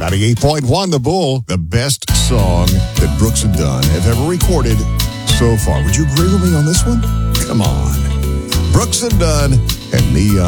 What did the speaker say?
98.1 The Bull, the best song that Brooks and Dunn have ever recorded so far. Would you agree with me on this one? Come on. Brooks and Dunn and Neon.